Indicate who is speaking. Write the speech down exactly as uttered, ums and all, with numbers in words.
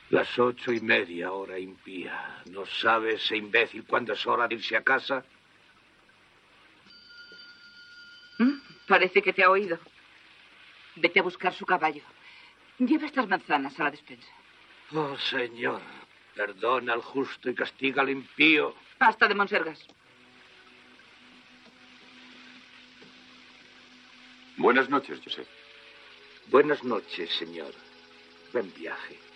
Speaker 1: Las ocho y media, hora impía. ¿No sabe ese imbécil cuándo es hora de irse a casa?
Speaker 2: ¿Mm? Parece que te ha oído. Vete a buscar su caballo. Lleva estas manzanas a la despensa.
Speaker 1: Oh, señor, perdona al justo y castiga al impío.
Speaker 2: Hasta de Monsergas.
Speaker 3: Buenas noches, Josep.
Speaker 1: Buenas noches, señor. Buen viaje.